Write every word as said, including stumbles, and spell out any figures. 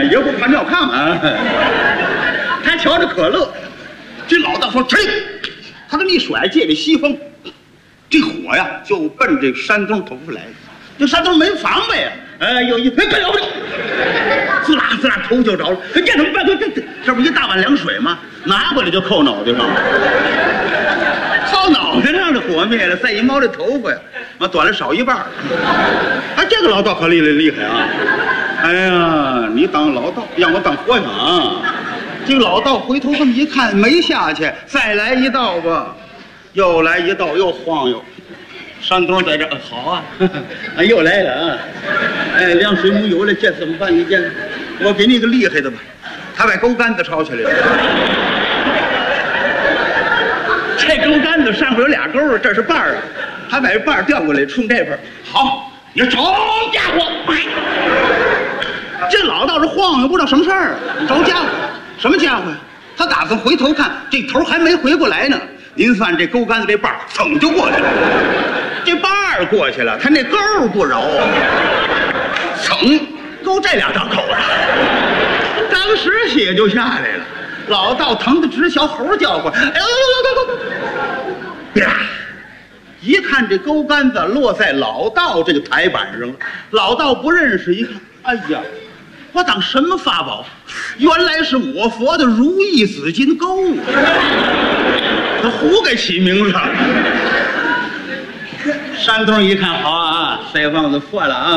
也不怕尿炕啊。他瞧着可乐，这老道说：“吹！”他这么一甩，借着西风，这火呀就奔这山东头发来了。这山东没防备啊，哎，有一哎别了不了，滋啦滋啦头就着了。这怎么办？这这这不一大碗凉水吗？拿过来就扣脑袋上了。靠脑袋上的火灭了，再一摸这头发呀，妈短了少一半。哎，这个老道可厉害厉害啊！哎呀，你当老道，让我当和尚啊！这个老道回头这么一看，没下去，再来一道吧，又来一道，又晃悠。山东在这儿好啊，啊又来了啊！哎，凉水没有了，这怎么办？你这，我给你个厉害的吧，他把钩竿子抄起来了。这钩竿子上边有俩钩，这是把儿啊，他把把儿调过来，冲这边。好，你瞅家伙！这老道是晃悠，不知道什么事儿，着家伙，什么家伙呀？他打算回头看，这头还没回过来呢。您算这钩竿子这把儿，噌就过去了。这把儿过去了，他那钩不饶，噌勾这俩道口上，当时血就下来了。老道疼得直小猴叫唤，哎呦，呀！一看这钩竿子落在老道这个台板上了，老道不认识，一看，哎呀，我当什么法宝？原来是我佛的如意紫金钩，他胡给起名了。山东一看，好啊，腮帮子破了啊！